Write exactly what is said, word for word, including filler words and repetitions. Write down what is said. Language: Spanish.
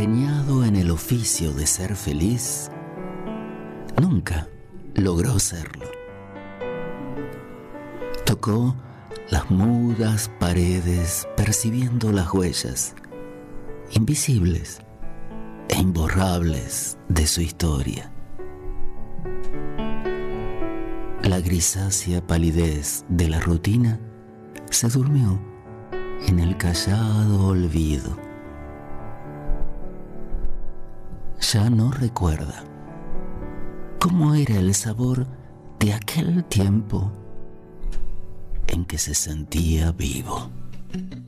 empeñado en el oficio de ser feliz, nunca logró serlo. Tocó las mudas paredes percibiendo las huellas invisibles e imborrables de su historia. La grisácea palidez de la rutina se durmió en el callado olvido. Ya no recuerda cómo era el sabor de aquel tiempo en que se sentía vivo.